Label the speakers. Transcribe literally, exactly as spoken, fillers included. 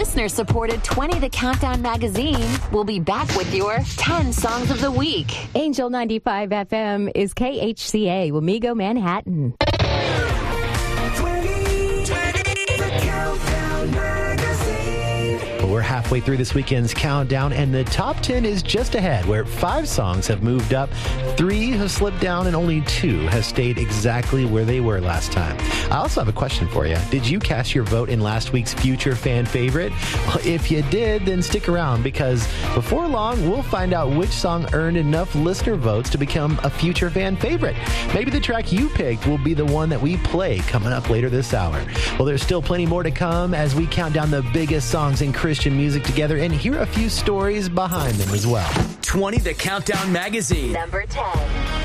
Speaker 1: listener-supported twenty The Countdown magazine. We'll be back with your ten Songs of the Week.
Speaker 2: Angel ninety-five F M is K H C A, Wamego, Manhattan.
Speaker 3: We're halfway through this weekend's countdown, and the top ten is just ahead, where five songs have moved up, three have slipped down, and only two have stayed exactly where they were last time. I also have a question for you. Did you cast your vote in last week's Future Fan Favorite? Well, if you did, then stick around, because before long, we'll find out which song earned enough listener votes to become a Future Fan Favorite. Maybe the track you picked will be the one that we play coming up later this hour. Well, there's still plenty more to come as we count down the biggest songs in Christian music together and hear a few stories behind them as well.
Speaker 4: twenty The Countdown magazine.
Speaker 1: Number ten.